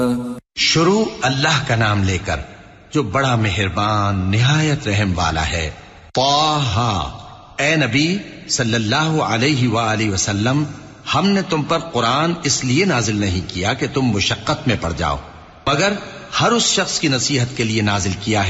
शुरू अल्लाह का नाम लेकर जो बड़ा मेहरबान निहायत रहम वाला है। ताहा, ए नबी सल्लल्लाहु अलैहि वालैहि वसल्लम, हमने तुम पर कुरान इसलिए नाजिल नहीं किया कि तुम मुशक्कत में पड़ जाओ, मगर हर उस शख्स की नसीहत के लिए नाजिल किया है